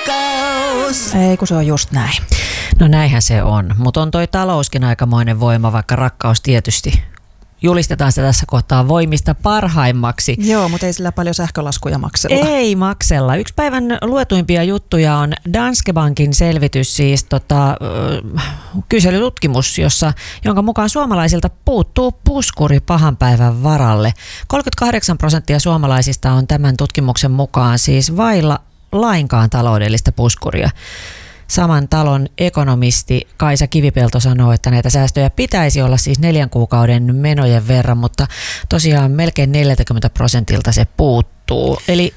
rakkaus. Ei, kun se on just näin. No näinhän se on, mutta on toi talouskin aikamoinen voima, vaikka rakkaus tietysti. Julistetaan se tässä kohtaa voimista parhaimmaksi. Joo, mutta ei sillä paljon sähkölaskuja maksella. Ei maksella. Yksi päivän luetuimpia juttuja on Danske Bankin selvitys, siis kyselytutkimus, jonka mukaan suomalaisilta puuttuu puskuri pahan päivän varalle. 38% suomalaisista on tämän tutkimuksen mukaan siis vailla lainkaan taloudellista puskuria. Saman talon ekonomisti Kaisa Kivipelto sanoo, että näitä säästöjä pitäisi olla siis 4 kuukauden menojen verran, mutta tosiaan melkein 40% se puuttuu. Eli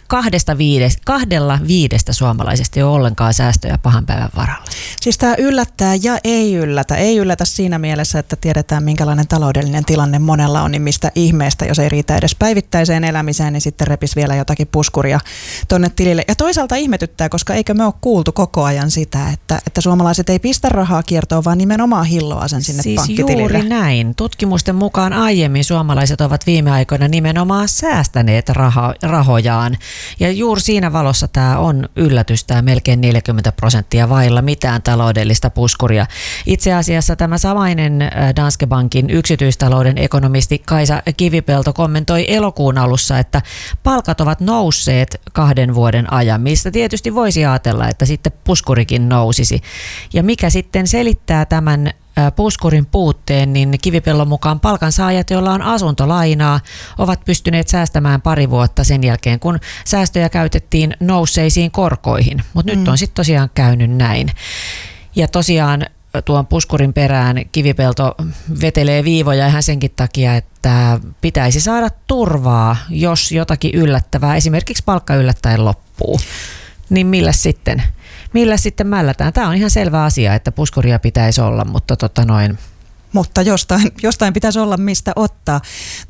2/5 suomalaisesta ei ole ollenkaan säästöjä pahan päivän varalle. Siis tämä yllättää ja ei yllätä. Ei yllätä siinä mielessä, että tiedetään minkälainen taloudellinen tilanne monella on, niin mistä ihmeestä, jos ei riitä edes päivittäiseen elämiseen, niin sitten repis vielä jotakin puskuria tonne tilille. Ja toisaalta ihmetyttää, koska eikö me ole kuultu koko ajan sitä, että suomalaiset ei pistä rahaa kiertoon, vaan nimenomaan hilloa sen sinne pankkitilille. Siis juuri näin. Tutkimusten mukaan aiemmin suomalaiset ovat viime aikoina nimenomaan säästäneet rahojaan. Ja juuri siinä valossa tämä on yllätys, tämä melkein 40% vailla mitään taloudellista puskuria. Itse asiassa tämä samainen Danske Bankin yksityistalouden ekonomisti Kaisa Kivipelto kommentoi elokuun alussa, että palkat ovat nousseet 2 vuoden ajan, mistä tietysti voisi ajatella, että sitten puskurikin nousisi. Ja mikä sitten selittää tämän puskurin puutteen, niin Kivipellon mukaan palkansaajat, joilla on asuntolainaa, ovat pystyneet säästämään 2 vuotta sen jälkeen, kun säästöjä käytettiin nousseisiin korkoihin. Mutta nyt on sitten tosiaan käynyt näin. Ja tosiaan tuon puskurin perään Kivipelto vetelee viivoja ihan senkin takia, että pitäisi saada turvaa, jos jotakin yllättävää, esimerkiksi palkka yllättäen loppuu. Niin millä sitten mällätään? Tämä on ihan selvä asia, että puskuria pitäisi olla, mutta Mutta jostain pitäisi olla mistä ottaa.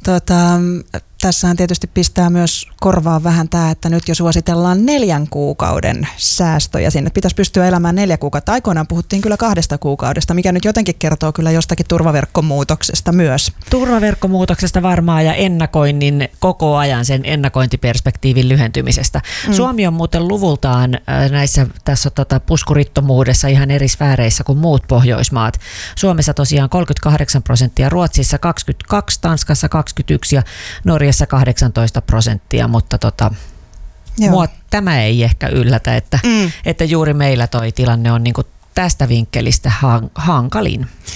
Tässähän tietysti pistää myös korvaan vähän tämä, että nyt jo suositellaan 4 kuukauden säästöjä. Sinne pitäisi pystyä elämään 4 kuukautta. Aikoinaan puhuttiin kyllä 2 kuukaudesta, mikä nyt jotenkin kertoo kyllä jostakin turvaverkkomuutoksesta myös. Turvaverkkomuutoksesta varmaan ja ennakoinnin koko ajan sen ennakointiperspektiivin lyhentymisestä. Suomi on muuten luvultaan tässä puskurittomuudessa ihan eri sfääreissä kuin muut Pohjoismaat. Suomessa tosiaan 38%, Ruotsissa 22%, Tanskassa 21% ja Norjassa 18%, mutta mua tämä ei ehkä yllätä, että juuri meillä toi tilanne on niinku tästä vinkkelistä hankalin.